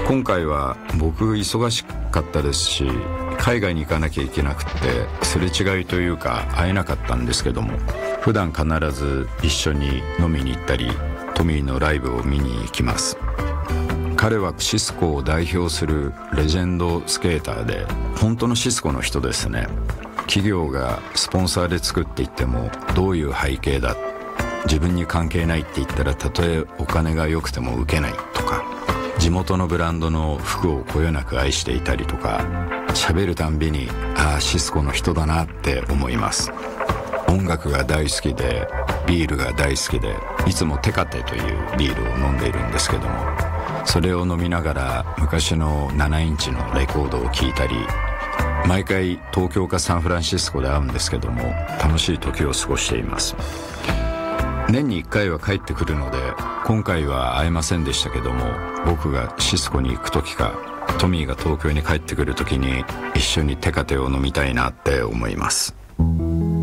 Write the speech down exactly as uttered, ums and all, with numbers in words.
今回は僕忙しかったですし、海外に行かなきゃいけなくてすれ違いというか会えなかったんですけども、普段必ず一緒に飲みに行ったりトミーのライブを見に行きます。彼はシスコを代表するレジェンドスケーターで、本当のシスコの人ですね。企業がスポンサーで作って言ってもどういう背景だ、自分に関係ないって言ったらたとえお金が良くても受けないとか、地元のブランドの服をこよなく愛していたりとか、喋るたんびにああシスコの人だなって思います。音楽が大好きでビールが大好きで、いつもテカテというビールを飲んでいるんですけども、それを飲みながら昔のななインチのレコードを聴いたり、毎回東京かサンフランシスコで会うんですけども、楽しい時を過ごしています。年にいっかいは帰ってくるので、今回は会えませんでしたけども、僕がシスコに行く時かトミーが東京に帰ってくる時に一緒にテカテを飲みたいなって思います。